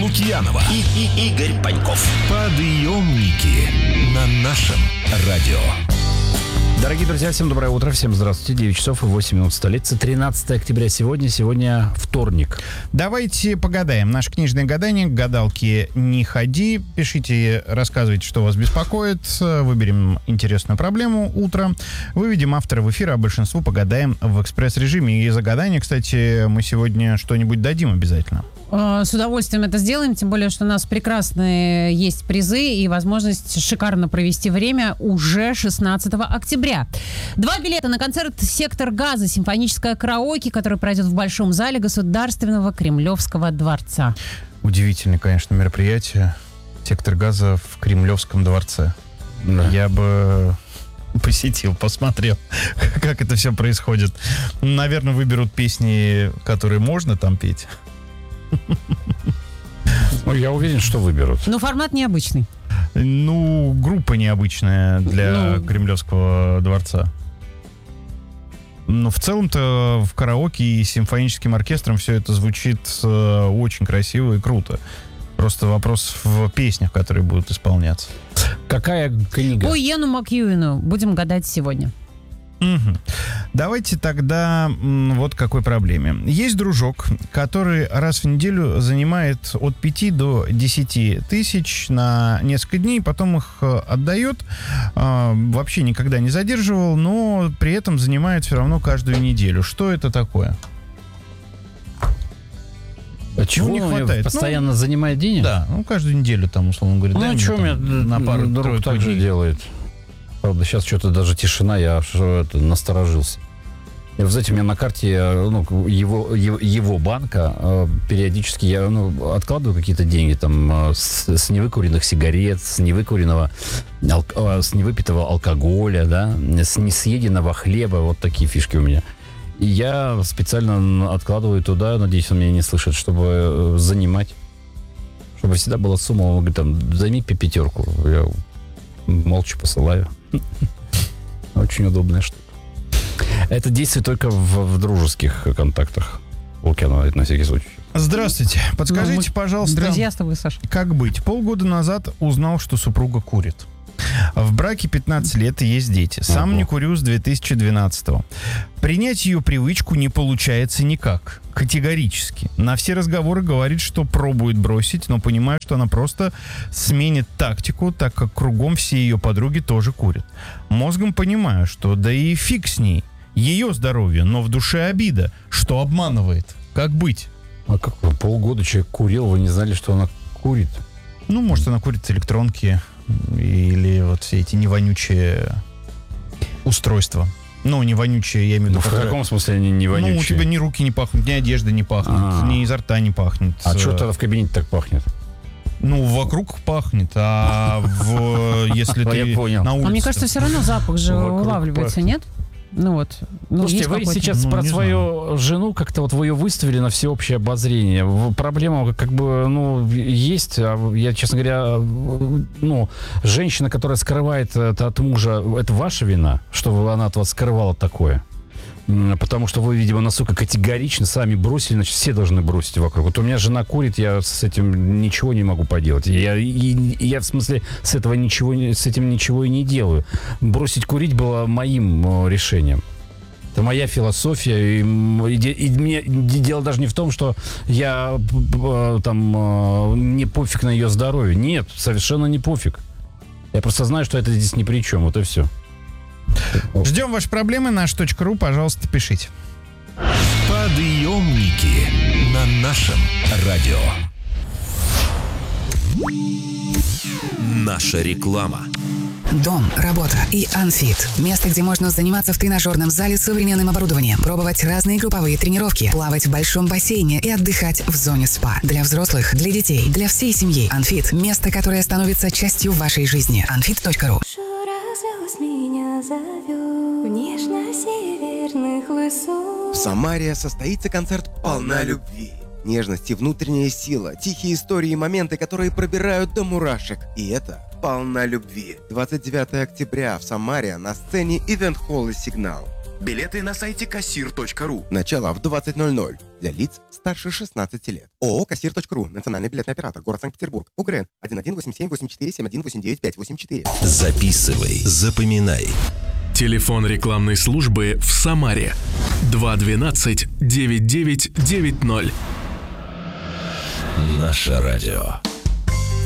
Лукьянова и Игорь Паньков. Подъемники на нашем радио. Дорогие друзья, всем доброе утро, всем здравствуйте. 9 часов и 8 минут в столице. 13 октября сегодня вторник. Давайте погадаем. Наше книжное гадание. К гадалке не ходи. Пишите, рассказывайте, что вас беспокоит. Выберем интересную проблему утро. Выведем автора в эфир, а большинству погадаем в экспресс-режиме. И за гадание, кстати, мы сегодня что-нибудь дадим обязательно. С удовольствием это сделаем, тем более, что у нас прекрасные есть призы и возможность шикарно провести время уже 16 октября. 2 билета на концерт «Сектор газа», симфоническое караоке, который пройдет в Большом зале Государственного Кремлевского дворца. Удивительное, конечно, мероприятие. «Сектор газа» в Кремлевском дворце. Да. Я бы посетил, посмотрел, как это все происходит. Наверное, выберут песни, которые можно там петь. Ну, я уверен, что выберут. Но формат необычный. Ну, группа необычная для Кремлевского дворца. Но в целом-то в караоке и симфоническим оркестром все это звучит очень красиво и круто. Просто вопрос в песнях, которые будут исполняться. Какая книга? По Йену Макьюину будем гадать сегодня. Угу. Давайте тогда вот к какой проблеме. Есть дружок, который раз в неделю занимает от 5 до 10 тысяч на несколько дней, потом их отдает, вообще никогда не задерживал, но при этом занимает все равно каждую неделю. Что это такое? А чего не он хватает? Постоянно занимает денег? Да, каждую неделю там, условно говоря. Ну, что мне на пару друг так же делает. Правда, сейчас что-то даже тишина, я насторожился. И, вы знаете, у меня на карте его банка периодически я откладываю какие-то деньги там с невыкуренных сигарет, с невыпитого алкоголя, да, с несъеденного хлеба, вот такие фишки у меня. И я специально откладываю туда, надеюсь, он меня не слышит, чтобы занимать, чтобы всегда была сумма. Он говорит, там, займи 5. Я молча посылаю. Очень удобная штука. Это действует только в дружеских контактах. Лукьянова, это на всякий случай. Здравствуйте. Подскажите, пожалуйста, Друзья с тобой, Саша. как быть? Полгода назад узнал, что супруга курит. В браке 15 лет и есть дети. Сам не курю с 2012-го. Принять ее привычку не получается никак. Категорически. На все разговоры говорит, что пробует бросить, но понимаю, что она просто сменит тактику, так как кругом все ее подруги тоже курят. Мозгом понимаю, что да и фиг с ней. Ее здоровье, но в душе обида, что обманывает. Как быть? А как полгода человек курил, вы не знали, что она курит? Ну, может, она курит электронки или вот все эти невонючие устройства. Ну, невонючие, я имею в виду. В каком смысле они не вонючие? Ну, у тебя ни руки не пахнут, ни одежда не пахнет, ни изо рта не пахнет. А что тогда в кабинете так пахнет? Ну, вокруг пахнет, если ты на улице... А мне кажется, все равно запах же улавливается, нет? Ну вот. Слушайте, вы сейчас про свою жену как-то вот вы ее выставили на всеобщее обозрение. Проблема как бы, есть. Я, честно говоря, женщина, которая скрывает это от мужа, это ваша вина, что она от вас скрывала такое? Потому что вы, видимо, настолько категорично сами бросили, значит, все должны бросить вокруг. Вот у меня жена курит, я с этим ничего не могу поделать. Я в смысле, с этим ничего и не делаю. Бросить курить было моим решением. Это моя философия. И мне дело даже не в том, что я не пофиг на ее здоровье. Нет, совершенно не пофиг. Я просто знаю, что это здесь ни при чем. Вот и все. Ждем ваши проблемы. Наш.ру, пожалуйста, пишите. Подъемники на нашем радио. Наша реклама. Дом, работа и Анфит. Место, где можно заниматься в тренажерном зале с современным оборудованием, пробовать разные групповые тренировки, плавать в большом бассейне и отдыхать в зоне спа. Для взрослых, для детей, для всей семьи. Анфит – место, которое становится частью вашей жизни. Anfit.ru. Меня зовет в нежно-северных высот. В Самаре состоится концерт «Полна любви». Нежность и внутренняя сила, тихие истории и моменты, которые пробирают до мурашек. И это «Полна любви». 29 октября в Самаре на сцене ивент-холла «Сигнал». Билеты на сайте kassir.ru. Начало в 20:00 для лиц старше 16 лет. ООО «Кассир.ру». Национальный билетный оператор. Город Санкт-Петербург. УГРН 118784718984. Записывай, запоминай. Телефон рекламной службы в Самаре 212 9990. Наше радио.